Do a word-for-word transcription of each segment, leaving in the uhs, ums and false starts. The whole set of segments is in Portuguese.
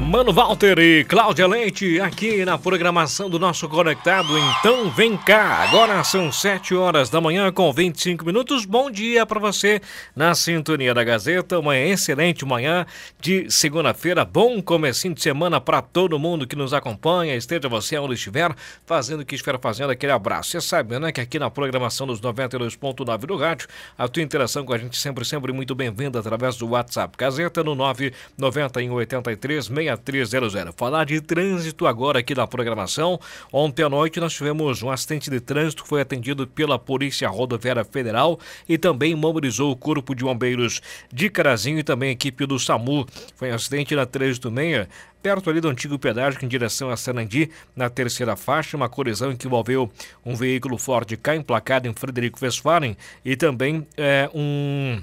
Mano Walter e Cláudia Leite aqui na programação do nosso Conectado. Então vem cá, agora são sete horas da manhã com vinte e cinco minutos. Bom dia para você na sintonia da Gazeta. Uma excelente manhã de segunda-feira. Bom comecinho de semana para todo mundo que nos acompanha. Esteja você onde estiver, fazendo o que estiver fazendo. Aquele abraço. Você sabe, né, que aqui na programação dos noventa e dois ponto nove do rádio, a tua interação com a gente sempre, sempre muito bem-vinda através do WhatsApp. Gazeta no nove nove um oito três seis três zero zero. Falar de trânsito agora aqui na programação. Ontem à noite nós tivemos um acidente de trânsito que foi atendido pela Polícia Rodoviária Federal e também mobilizou o Corpo de Bombeiros de Carazinho e também a equipe do SAMU. Foi um acidente na três oito seis, perto ali do antigo pedágio em direção a Sarandi, na terceira faixa, uma colisão que envolveu um veículo Ford Ka emplacado em Frederico Westphalen e também é, um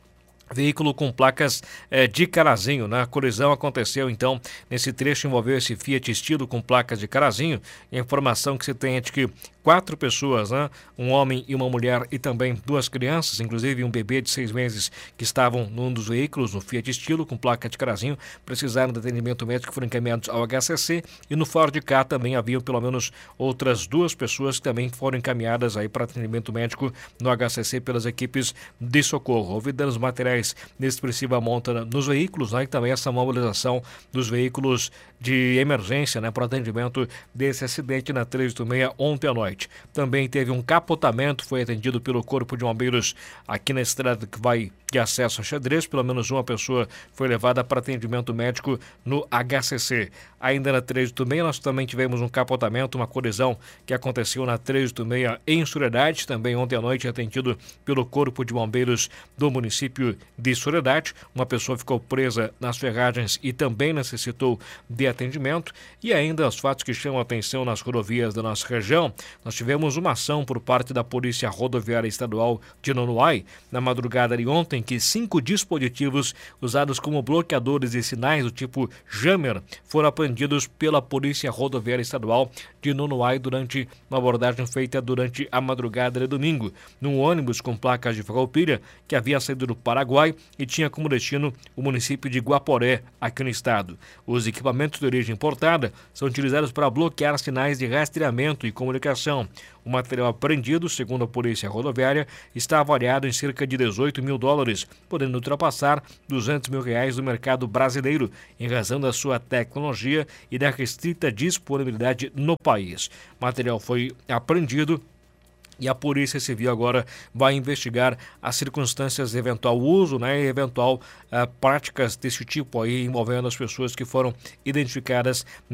veículo com placas eh, de Carazinho, né? A colisão aconteceu então nesse trecho, envolveu esse Fiat Estilo com placas de Carazinho. A informação que se tem é de que quatro pessoas, né? Um homem e uma mulher e também duas crianças, inclusive um bebê de seis meses que estavam num dos veículos, no Fiat Estilo com placa de Carazinho, precisaram de atendimento médico, foram encaminhados ao H C C, e no Ford Ka também haviam pelo menos outras duas pessoas que também foram encaminhadas aí para atendimento médico no H C C pelas equipes de socorro. Houve danos materiais inexpressiva monta nos veículos, né? E também essa mobilização dos veículos de emergência, né, para o atendimento desse acidente na três oito seis ontem à noite. Também teve um capotamento, foi atendido pelo Corpo de Bombeiros aqui na estrada que vai de acesso a Xadrez. Pelo menos uma pessoa foi levada para atendimento médico no H C C. Ainda na três oito seis nós também tivemos um capotamento, uma colisão que aconteceu na três oito seis em Soledade, também ontem à noite atendido pelo Corpo de Bombeiros do município de Soledade. Uma pessoa ficou presa nas ferragens e também necessitou de atendimento. E ainda os fatos que chamam a atenção nas rodovias da nossa região. Nós tivemos uma ação por parte da Polícia Rodoviária Estadual de Nonoai na madrugada de ontem, que cinco dispositivos usados como bloqueadores de sinais do tipo Jammer foram apreendidos pela Polícia Rodoviária Estadual de Nonoai durante uma abordagem feita durante a madrugada de domingo, num ônibus com placas de Farroupilha que havia saído do Paraguai e tinha como destino o município de Guaporé, aqui no estado. Os equipamentos de origem importada são utilizados para bloquear sinais de rastreamento e comunicação. O material apreendido, segundo a Polícia Rodoviária, está avaliado em cerca de dezoito mil dólares, podendo ultrapassar duzentos mil reais no mercado brasileiro, em razão da sua tecnologia e da restrita disponibilidade no país. O material foi apreendido e a Polícia Civil agora vai investigar as circunstâncias de eventual uso, né, e eventual uh, práticas desse tipo aí envolvendo as pessoas que foram identificadas